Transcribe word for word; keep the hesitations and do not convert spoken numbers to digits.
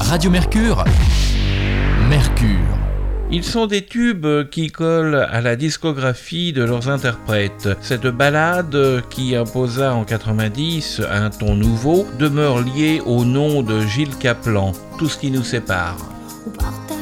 Radio Mercure, Mercure. Ils sont des tubes qui collent à la discographie de leurs interprètes. Cette ballade, qui imposa en quatre-vingt-dix un ton nouveau, demeure liée au nom de Gilles Caplan. Tout ce qui nous sépare.